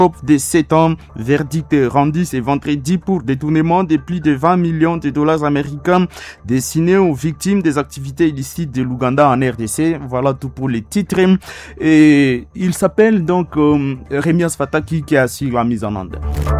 de 7 ans. Verdict rendu ce vendredi pour détournement de plus de 20 millions de dollars américains destinés aux victimes des activités illicites de l'Ouganda en RDC. Voilà tout pour les titres. Et il s'appelle donc Rémias Fataki qui assure la mise en onde.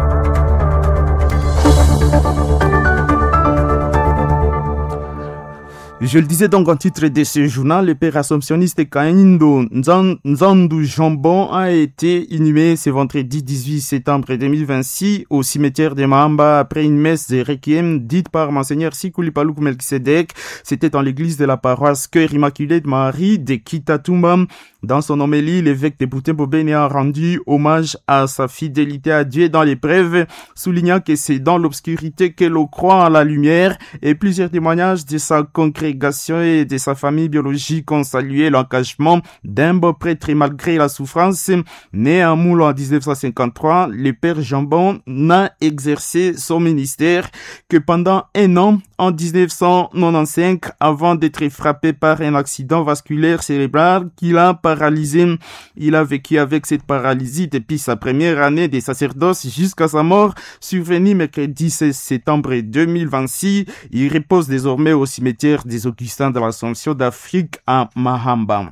Je le disais donc en titre de ce journal, le père assomptionniste Kaindo Nzandu Jambon a été inhumé ce vendredi 18 septembre 2026 au cimetière de Mahamba après une messe de requiem dite par Monseigneur Sikuli Palouk Melkisedek. C'était dans l'église de la paroisse Cœur Immaculé de Marie de Kitatumba. Dans son homélie, l'évêque de Butembo Beni a rendu hommage à sa fidélité à Dieu dans l'épreuve, soulignant que c'est dans l'obscurité que l'on croit à la lumière, et plusieurs témoignages de sa congrégation et de sa famille biologique ont salué l'engagement d'un beau prêtre malgré la souffrance. Né à Moulin en 1953, le père Jambon n'a exercé son ministère que pendant un an en 1995 avant d'être frappé par un accident vasculaire cérébral qui l'a paralysé. Il a vécu avec cette paralysie depuis sa première année de sacerdoce jusqu'à sa mort survenue mercredi 16 septembre 2026. Il repose désormais au cimetière des Augustins de l'Assomption d'Afrique à Mahamba.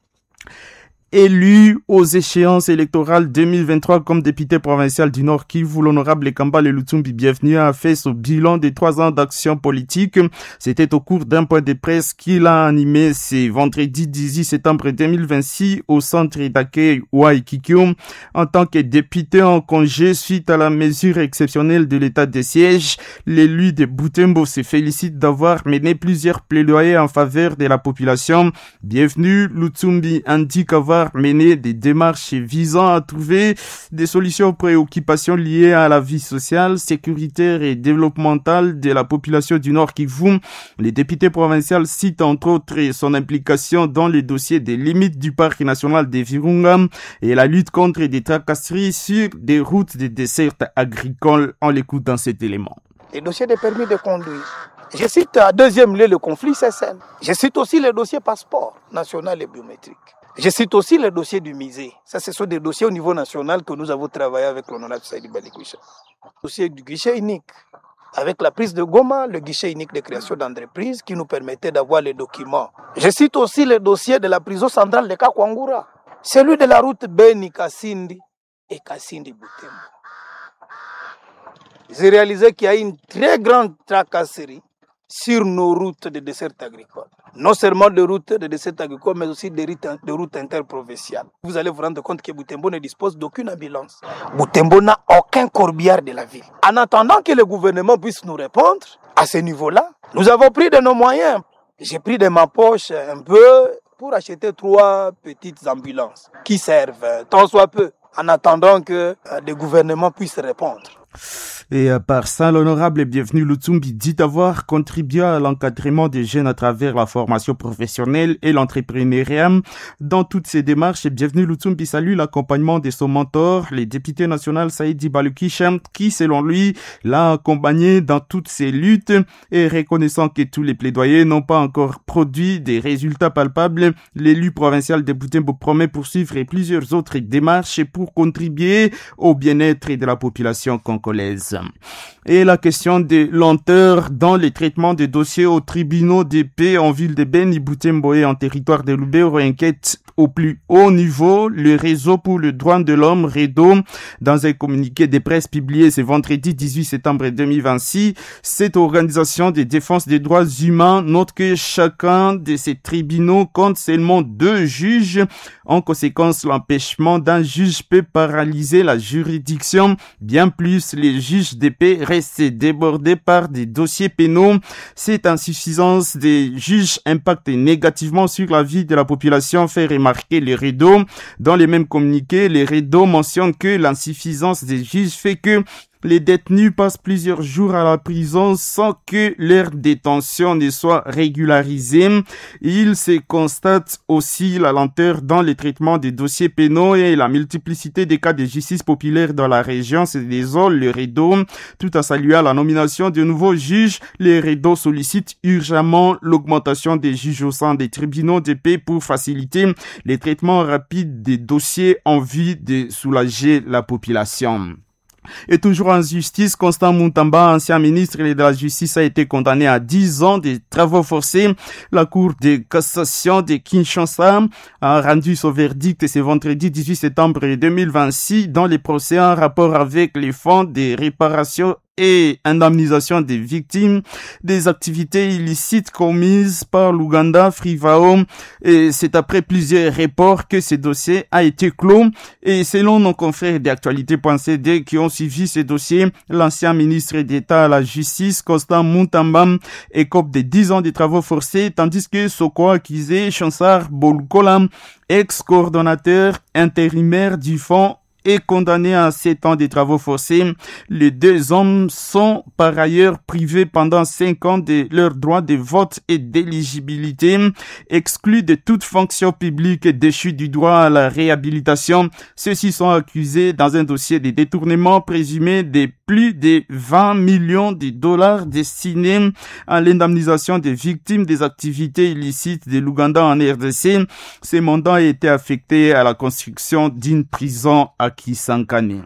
Élu aux échéances électorales 2023 comme député provincial du Nord Kivu, l'honorable Kambale Lutumbi Bienvenu a fait son bilan de 3 ans d'action politique. C'était au cours d'un point de presse qu'il a animé ce vendredi 18 septembre 2026 au centre d'accueil Waikikyo. En tant que député en congé suite à la mesure exceptionnelle de l'état de siège, l'élu de Butembo se félicite d'avoir mené plusieurs plaidoyers en faveur de la population. Bienvenu, Lutumbi indique avoir mener des démarches visant à trouver des solutions aux préoccupations liées à la vie sociale, sécuritaire et développementale de la population du Nord Kivu. Les députés provinciaux citent entre autres son implication dans les dossiers des limites du parc national des Virunga et la lutte contre des tracasseries sur des routes de dessert agricoles. On l'écoute dans cet élément. Les dossiers de permis de conduire. Je cite à deuxième lieu le conflit CSN. Je cite aussi le dossier passeport national et biométrique. Je cite aussi le dossier du musée. Ça, ce sont des dossiers au niveau national que nous avons travaillé avec l'honorable Saïdi Balikoucha. Le dossier du guichet unique. Avec la prise de Goma, le guichet unique de création d'entreprise qui nous permettait d'avoir les documents. Je cite aussi le dossier de la prison centrale de Kakwangura. Celui de la route Beni-Kassindi et Kassindi-Butembo. J'ai réalisé qu'il y a une très grande tracasserie sur nos routes de dessert agricole. Non seulement de routes de dessert agricole, mais aussi de routes interprovinciales. Vous allez vous rendre compte que Butembo ne dispose d'aucune ambulance. Butembo n'a aucun corbillard de la ville. En attendant que le gouvernement puisse nous répondre, à ce niveau-là, nous avons pris de nos moyens. J'ai pris de ma poche un peu pour acheter 3 petites ambulances qui servent tant soit peu, en attendant que le gouvernement puisse répondre. Et par ça, l'honorable Bienvenu Lutumbi dit avoir contribué à l'encadrement des jeunes à travers la formation professionnelle et l'entrepreneuriat. Dans toutes ces démarches, Bienvenu Lutumbi salue l'accompagnement de son mentor, le député national Saïdi Balikoucha, qui, selon lui, l'a accompagné dans toutes ses luttes et reconnaissant que tous les plaidoyers n'ont pas encore produit des résultats palpables. L'élu provincial de Butembo promet poursuivre plusieurs autres démarches pour contribuer au bien-être de la population congolaise. Et la question des lenteurs dans les traitements des dossiers aux tribunaux de paix en ville de Beni, Butembo et en territoire de Lubero inquiète au plus haut niveau le réseau pour le droit de l'homme, REDO. Dans un communiqué de presse publié ce vendredi 18 septembre 2026, cette organisation de défense des droits humains note que chacun de ces tribunaux compte seulement 2 juges. En conséquence, l'empêchement d'un juge peut paralyser la juridiction. Bien plus, les juges de paix restent débordés par des dossiers pénaux. Cette insuffisance des juges impacte négativement sur la vie de la population, fait remarquer les REDO. Dans les mêmes communiqués, les REDO mentionnent que l'insuffisance des juges fait que Les détenus passent plusieurs jours à la prison sans que leur détention ne soit régularisée. Il se constate aussi la lenteur dans le traitement des dossiers pénaux et la multiplicité des cas de justice populaire dans la région. C'est désole le REDO. Tout en saluant la nomination de nouveaux juges, le REDO sollicite urgemment l'augmentation des juges au sein des tribunaux de paix pour faciliter les traitements rapides des dossiers en vue de soulager la population. Et toujours en justice, Constant Muntamba, ancien ministre de la Justice, a été condamné à 10 ans de travaux forcés. La Cour de cassation de Kinshasa a rendu son verdict ce vendredi 18 septembre 2026 dans les procès en rapport avec les fonds de réparation et indemnisation des victimes des activités illicites commises par l'Ouganda Frivao. Et c'est après plusieurs reports que ce dossier a été clos. Et selon nos confrères d'actualité.cd qui ont suivi ce dossier, l'ancien ministre d'État à la Justice, Constant Muntamba, écope de 10 ans de travaux forcés, tandis que Soko Akizé Chansar Bolukola, ex-coordonnateur intérimaire du fonds, est condamné à 7 ans de travaux forcés. Les deux hommes sont par ailleurs privés pendant 5 ans de leur droit de vote et d'éligibilité, exclus de toute fonction publique et déchus du droit à la réhabilitation. Ceux-ci sont accusés dans un dossier de détournement présumé de plus de 20 millions de dollars destinés à l'indemnisation des victimes des activités illicites de l'Ouganda en RDC. Ces montants étaient affectés à la construction d'une prison à Kisangani.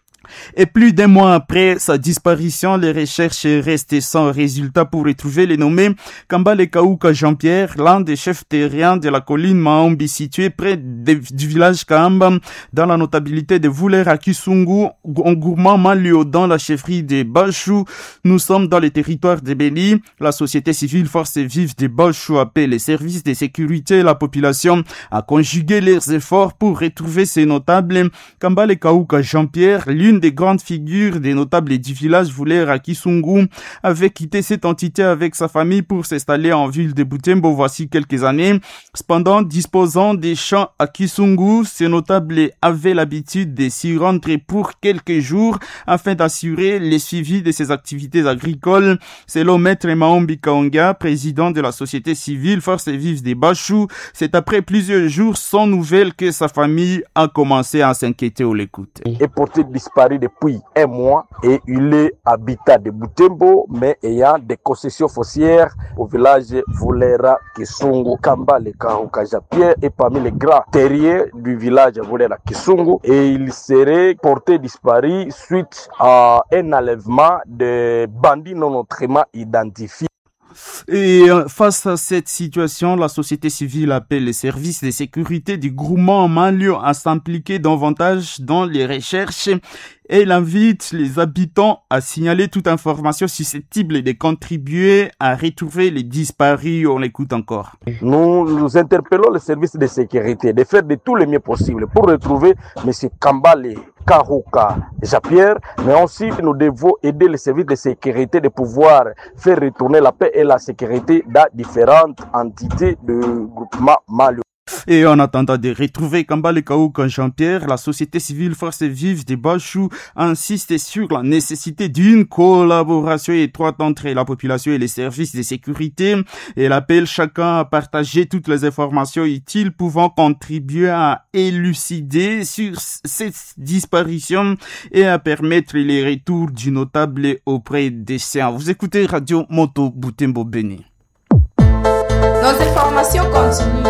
Et plus d'un mois après sa disparition, les recherches restent sans résultat pour retrouver les nommés Kambale Kauka Jean-Pierre, l'un des chefs terriens de la colline Maombi située près du village Kaamba, dans la notabilité de Vouler à Kisungu, en gourmand Malio, dans la chefferie de Bachou. Nous sommes dans le territoire de Beni. La société civile Forces Vives de Bachou appelle les services de sécurité et la population à conjuguer leurs efforts pour retrouver ces notables. Kambale Kauka Jean-Pierre, l'une des grandes figures des notables du village Vouler à Kisungu, avait quitté cette entité avec sa famille pour s'installer en ville de Butembo voici quelques années. Cependant, disposant des champs à Kisungu, ces notables avaient l'habitude de s'y rendre pour quelques jours afin d'assurer le suivi de ses activités agricoles. Selon Maître Maombi Kaonga, président de la société civile Forces Vives de Bachou, c'est après plusieurs jours sans nouvelles que sa famille a commencé à s'inquiéter au l'écoute. Est porté disparu depuis un mois et il est habitat de Butembo mais ayant des concessions foncières au village Volera Kisungu. Kambale Kauka Jean-Pierre est parmi les grands terriers du village Volera Kisungu et il serait porté disparu suite à un enlèvement de bandits non autrement identifiés. Et face à cette situation, la société civile appelle les services de sécurité du groupement Malio à s'impliquer davantage dans les recherches et il invite les habitants à signaler toute information susceptible de contribuer à retrouver les disparus. On l'écoute encore. Nous interpellons les services de sécurité de faire de tout le mieux possible pour retrouver M. Kambale Kauka Jean-Pierre, mais aussi nous devons aider les services de sécurité de pouvoir faire retourner la paix et la sécurité dans différentes entités du groupement Malio. Et en attendant de retrouver Kambale Kauka Jean-Pierre, la société civile Forces Vives de Bachou insiste sur la nécessité d'une collaboration étroite entre la population et les services de sécurité. Elle appelle chacun à partager toutes les informations utiles pouvant contribuer à élucider sur cette disparition et à permettre les retours du notable auprès des siens. Vous écoutez Radio Moto Butembo Beni. Nos informations continuent.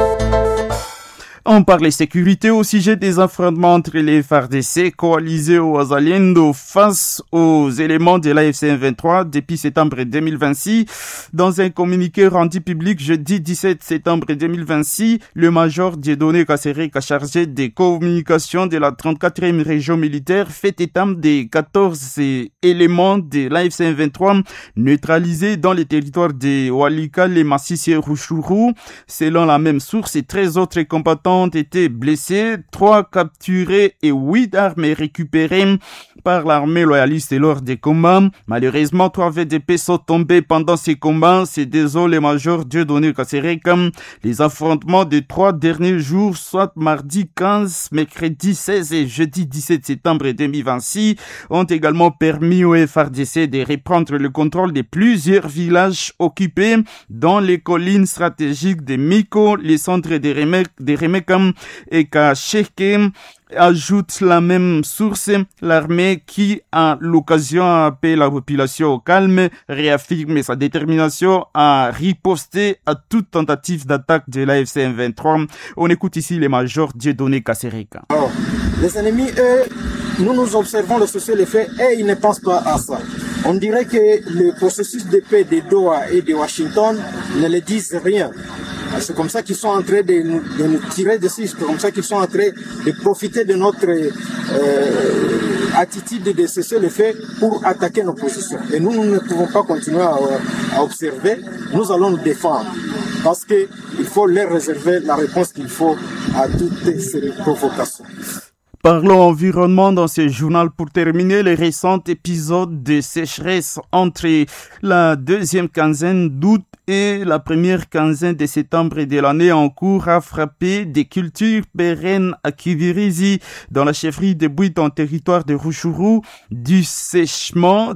On parle sécurité au sujet des affrontements entre les FARDC coalisés au Wazalendo face aux éléments de l'AFC M23 depuis septembre 2026. Dans un communiqué rendu public jeudi 17 septembre 2026, le major Dieudonné Kassereka, chargé des communications de la 34e région militaire, fait état des 14 éléments de l'AFC M23 neutralisés dans les territoires de Walikale et Massissi et Rutshuru. Selon la même source, 13 autres combattants ont été blessés, 3 capturés et 8 armes récupérées. par l'armée loyaliste lors des combats. Malheureusement, 3 VDP sont tombés pendant ces combats. C'est désolé, Major Dieudonné Kasereka. Les affrontements des 3 derniers jours, soit mardi 15, mercredi 16 et jeudi 17 septembre 2026, ont également permis au FARDC de reprendre le contrôle de plusieurs villages occupés dans les collines stratégiques de Miko, les centres de Remekam et Kacheke. Ajoute la même source, l'armée qui, à l'occasion, appelle la population au calme, réaffirme sa détermination à riposter à toute tentative d'attaque de l'AFC M23. On écoute ici le major Dieudonné Kasereka. Alors, les ennemis, eux, nous observons le cessez-le-feu et ils ne pensent pas à ça. On dirait que le processus de paix de Doha et de Washington ne les disent rien. C'est comme ça qu'ils sont en train de nous tirer dessus, c'est comme ça qu'ils sont en train de profiter de notre attitude de cesser le feu pour attaquer nos positions. Et nous ne pouvons pas continuer à observer, nous allons nous défendre. Parce qu'il faut leur réserver la réponse qu'il faut à toutes ces provocations. Parlons environnement dans ce journal pour terminer les récents épisodes de sécheresse entre la deuxième quinzaine d'août et la première quinzaine de septembre de l'année en cours a frappé des cultures pérennes à Kibirizi dans la chefferie de Bouit en territoire de Rutshuru, du dessèchement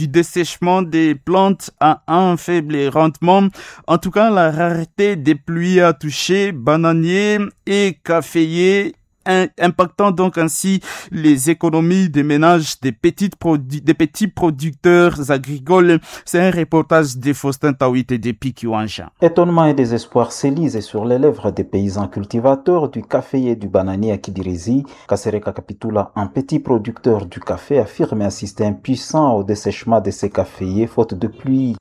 des plantes à un faible rendement. En tout cas, la rareté des pluies a touché bananiers et caféiers, impactant donc ainsi les économies des ménages des petits producteurs agricoles. C'est un reportage de Faustin Tawit et de Pikiwanja. Étonnement et désespoir s'élisent sur les lèvres des paysans cultivateurs du café et du bananier à Kibirizi. Kasereka Kapitula, un petit producteur du café, affirme assister impuissant au dessèchement de ses caféiers faute de pluie.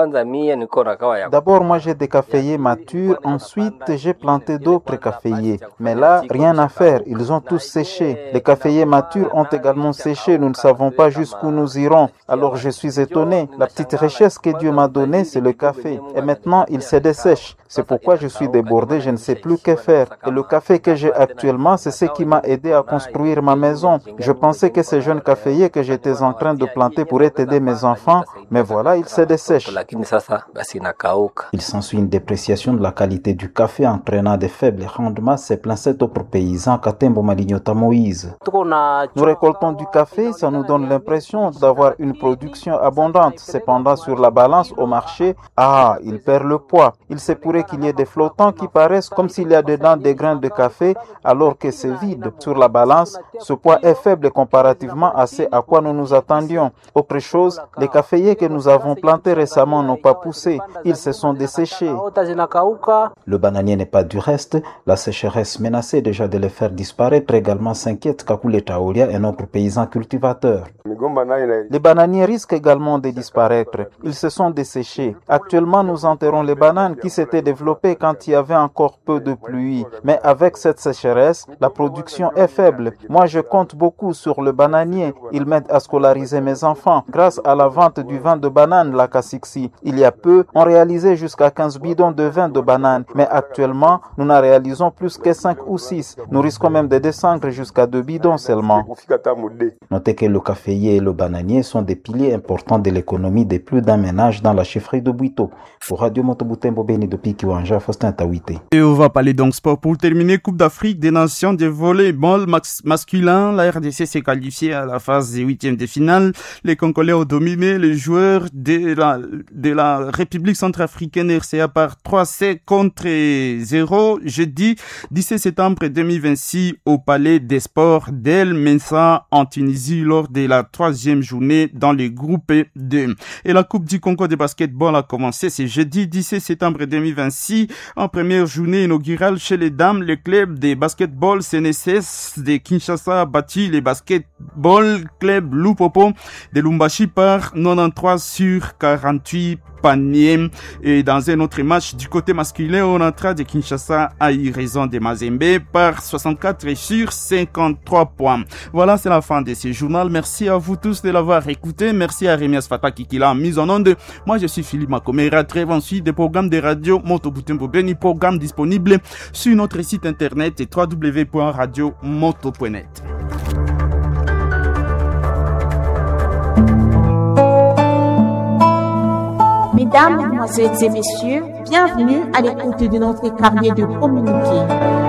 D'abord, moi j'ai des caféiers matures, ensuite j'ai planté d'autres caféiers. Mais là, rien à faire. Ils ont tous séché. Les caféiers matures ont également séché. Nous ne savons pas jusqu'où nous irons. Alors je suis étonné. La petite richesse que Dieu m'a donnée, c'est le café. Et maintenant, il se dessèche. C'est pourquoi je suis débordé. Je ne sais plus que faire. Et le café que j'ai actuellement, c'est ce qui m'a aidé à construire ma maison. Je pensais que ces jeunes caféiers que j'étais en train de planter pourraient aider mes enfants. Mais voilà, ils se dessèchent. Il s'ensuit une dépréciation de la qualité du café entraînant des faibles rendements. C'est plein cet autre paysan Katembo Malignota Moïse. Nous récoltons du café, ça nous donne l'impression d'avoir une production abondante. Cependant, sur la balance au marché, il perd le poids. Il se pourrait qu'il y ait des flottants qui paraissent comme s'il y a dedans des grains de café, alors que c'est vide. Sur la balance, ce poids est faible comparativement à ce à quoi nous nous attendions. Autre chose, les caféiers que nous avons plantés récemment n'ont pas poussé. Ils se sont desséchés. Le bananier n'est pas du reste. La sécheresse menaçait déjà de les faire disparaître également, s'inquiète Kakule Taolia, un autre paysan cultivateur. Les bananiers risquent également de disparaître. Ils se sont desséchés. Actuellement, nous enterrons les bananes qui s'étaient développées quand il y avait encore peu de pluie. Mais avec cette sécheresse, la production est faible. Moi, je compte beaucoup sur le bananier. Il m'aide à scolariser mes enfants. Grâce à la vente du vin de banane, la Kasiksi, il y a peu, on réalisait jusqu'à 15 bidons de vin de banane. Mais actuellement, nous n'en réalisons plus que 5 ou 6. Nous risquons même de descendre jusqu'à 2 bidons seulement. Notez que le caféier et le bananier sont des piliers importants de l'économie de plus d'un ménage dans la chefferie de Bouito. Pour Radio Motobutembo Beni de Pikiwanja, Faustin Tawite. Et on va parler donc sport pour terminer. Coupe d'Afrique des Nations de volley-ball masculin. La RDC s'est qualifiée à la phase des 8e de finale. Les Congolais ont dominé les joueurs de la République centrafricaine RCA par 3-7 contre 0 jeudi 17 septembre 2026 au Palais des Sports d'El Mensa en Tunisie lors de la 3e journée dans le groupe 2. Et la Coupe du Congo de basketball a commencé ce jeudi 17 septembre 2026 en première journée inaugurale chez les dames. Le club de basketball CNSS de Kinshasa a battu le basketball club Lupopo de Lumbashi par 93-48 paniers. Et dans un autre match du côté masculin, Onatra de Kinshasa a eu raison de Mazembe par 64-53 points. Voilà, c'est la fin de ce journal. Merci à vous tous de l'avoir écouté. Merci à Rémias Fataki qui l'a mise en onde. Moi, je suis Philippe Makomera. Très bon suite des programmes de radio Motobutembo Beni, programme disponible sur notre site internet www.radiomoto.net. Mesdames, Mesdemoiselles et Messieurs, bienvenue à l'écoute de notre carnet de communiqué.